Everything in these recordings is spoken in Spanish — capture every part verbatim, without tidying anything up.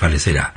prevalecerá.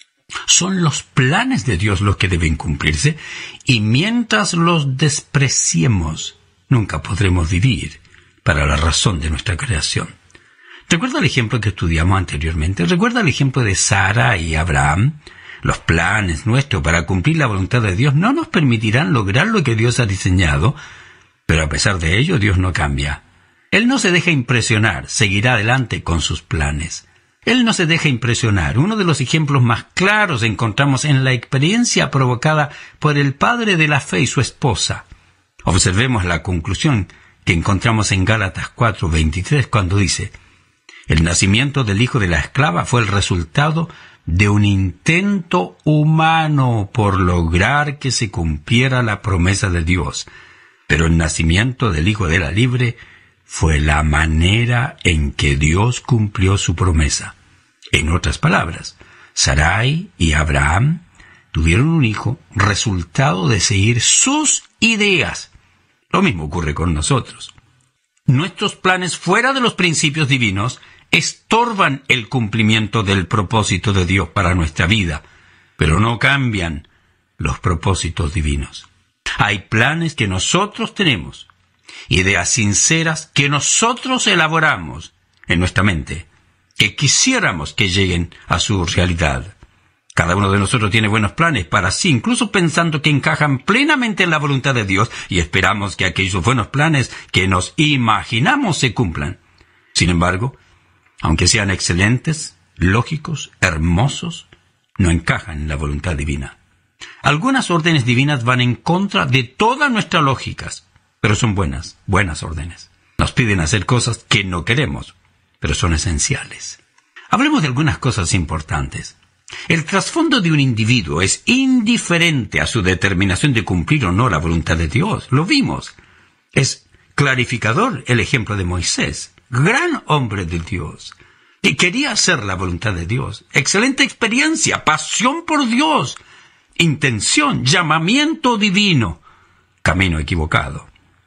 Son los planes de Dios los que deben cumplirse, y mientras los despreciemos, nunca podremos vivir para la razón de nuestra creación. ¿Recuerda el ejemplo que estudiamos anteriormente? ¿Recuerda el ejemplo de Sara y Abraham? Los planes nuestros para cumplir la voluntad de Dios no nos permitirán lograr lo que Dios ha diseñado, pero a pesar de ello, Dios no cambia. Él no se deja impresionar, seguirá adelante con sus planes. Él no se deja impresionar. Uno de los ejemplos más claros encontramos en la experiencia provocada por el padre de la fe y su esposa. Observemos la conclusión que encontramos en Gálatas cuatro veintitrés cuando dice: el nacimiento del hijo de la esclava fue el resultado de un intento humano por lograr que se cumpliera la promesa de Dios, pero el nacimiento del hijo de la libre fue la manera en que Dios cumplió su promesa. En otras palabras, Sarai y Abraham tuvieron un hijo resultado de seguir sus ideas. Lo mismo ocurre con nosotros. Nuestros planes fuera de los principios divinos estorban el cumplimiento del propósito de Dios para nuestra vida, pero no cambian los propósitos divinos. Hay planes que nosotros tenemos, ideas sinceras que nosotros elaboramos en nuestra mente, que quisiéramos que lleguen a su realidad. Cada uno de nosotros tiene buenos planes para sí, incluso pensando que encajan plenamente en la voluntad de Dios, y esperamos que aquellos buenos planes que nos imaginamos se cumplan. Sin embargo, aunque sean excelentes, lógicos, hermosos, no encajan en la voluntad divina. Algunas órdenes divinas van en contra de todas nuestras lógicas, pero son buenas, buenas órdenes. Nos piden hacer cosas que no queremos, pero son esenciales. Hablemos de algunas cosas importantes. El trasfondo de un individuo es indiferente a su determinación de cumplir o no la voluntad de Dios. Lo vimos. Es clarificador el ejemplo de Moisés, gran hombre de Dios, que quería hacer la voluntad de Dios. Excelente experiencia, pasión por Dios, intención, llamamiento divino, camino equivocado.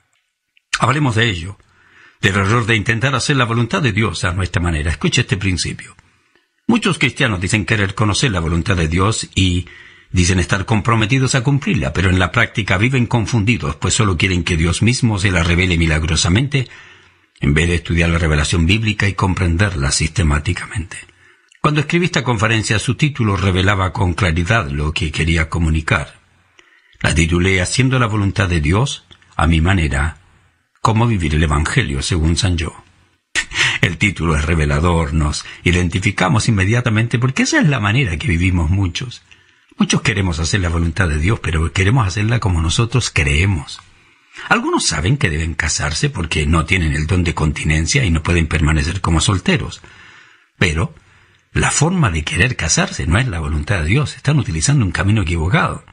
Hablemos de ello, del error de intentar hacer la voluntad de Dios a nuestra manera. Escuche este principio. Muchos cristianos dicen querer conocer la voluntad de Dios y dicen estar comprometidos a cumplirla, pero en la práctica viven confundidos, pues solo quieren que Dios mismo se la revele milagrosamente, en vez de estudiar la revelación bíblica y comprenderla sistemáticamente. Cuando escribí esta conferencia, su título revelaba con claridad lo que quería comunicar. La titulé Haciendo la voluntad de Dios a mi manera, cómo vivir el Evangelio según San Yo. El título es revelador, nos identificamos inmediatamente porque esa es la manera que vivimos muchos. Muchos queremos hacer la voluntad de Dios, pero queremos hacerla como nosotros creemos. Algunos saben que deben casarse porque no tienen el don de continencia y no pueden permanecer como solteros. Pero la forma de querer casarse no es la voluntad de Dios. Están utilizando un camino equivocado.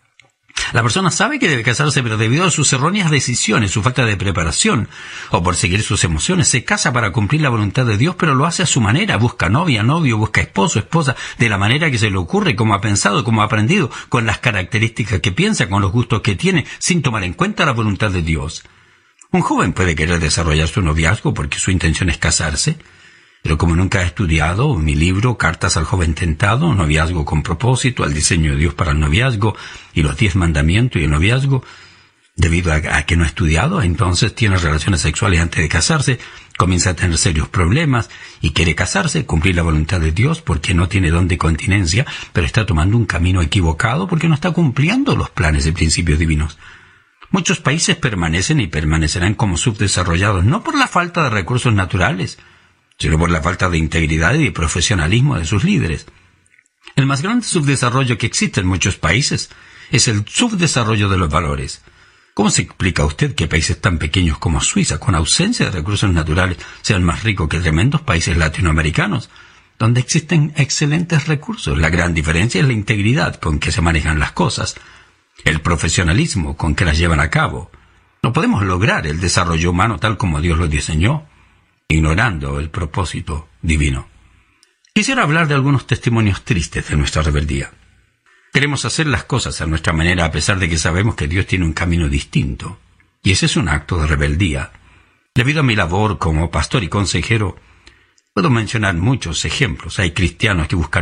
La persona sabe que debe casarse, pero debido a sus erróneas decisiones, su falta de preparación, o por seguir sus emociones, se casa para cumplir la voluntad de Dios, pero lo hace a su manera. Busca novia, novio, busca esposo, esposa, de la manera que se le ocurre, como ha pensado, como ha aprendido, con las características que piensa, con los gustos que tiene, sin tomar en cuenta la voluntad de Dios. Un joven puede querer desarrollar su noviazgo porque su intención es casarse, pero como nunca ha estudiado mi libro Cartas al joven tentado, noviazgo con propósito, al diseño de Dios para el noviazgo y los diez mandamientos y el noviazgo, debido a, a que no ha estudiado, entonces tiene relaciones sexuales antes de casarse, comienza a tener serios problemas y quiere casarse, cumplir la voluntad de Dios porque no tiene don de continencia, pero está tomando un camino equivocado porque no está cumpliendo los planes y principios divinos. Muchos países permanecen y permanecerán como subdesarrollados, no por la falta de recursos naturales, sino por la falta de integridad y de profesionalismo de sus líderes. El más grande subdesarrollo que existe en muchos países es el subdesarrollo de los valores. ¿Cómo se explica usted que países tan pequeños como Suiza, con ausencia de recursos naturales, sean más ricos que tremendos países latinoamericanos, donde existen excelentes recursos? La gran diferencia es la integridad con que se manejan las cosas, el profesionalismo con que las llevan a cabo. No podemos lograr el desarrollo humano tal como Dios lo diseñó, ignorando el propósito divino. Quisiera hablar de algunos testimonios tristes de nuestra rebeldía. Queremos hacer las cosas a nuestra manera a pesar de que sabemos que Dios tiene un camino distinto, y ese es un acto de rebeldía. Debido a mi labor como pastor y consejero, puedo mencionar muchos ejemplos. Hay cristianos que buscan